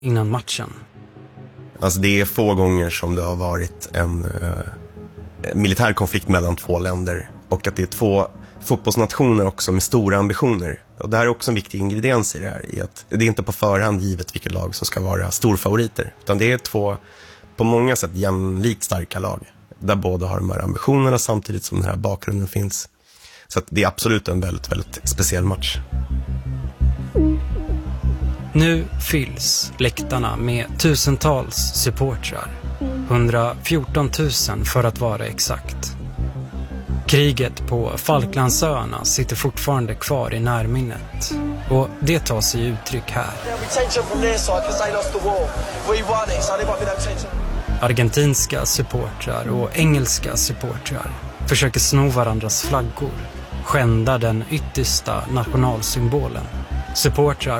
innan matchen. Alltså det är få gånger som det har varit en militär konflikt mellan två länder. Och att det är två fotbollsnationer också med stora ambitioner. Och det här är också en viktig ingrediens i det här. I att det är inte på förhand givet vilket lag som ska vara storfavoriter. Utan det är två på många sätt jämlikt starka lag. Där båda har de här ambitionerna samtidigt som den här bakgrunden finns. Så att det är absolut en väldigt, väldigt speciell match. Nu fylls läktarna med tusentals supportrar. 114 000 för att vara exakt. Kriget på Falklandsöarna sitter fortfarande kvar i närminnet. Och det tar sig uttryck här. Argentinska supportrar och engelska supportrar försöker sno varandras flaggor. Skända den yttersta nationalsymbolen. Supportrar